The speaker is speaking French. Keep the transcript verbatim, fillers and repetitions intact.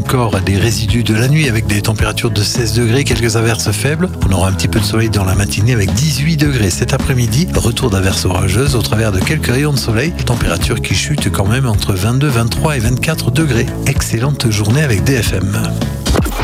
encore des résidus de la nuit avec des températures de seize degrés, quelques averses faibles. On aura un petit peu de soleil dans la matinée avec dix-huit degrés cet après-midi. Retour d'averses orageuses au travers de quelques rayons de soleil. Température qui chute quand même entre vingt-deux, vingt-trois et vingt-quatre degrés. Excellente journée avec D F M.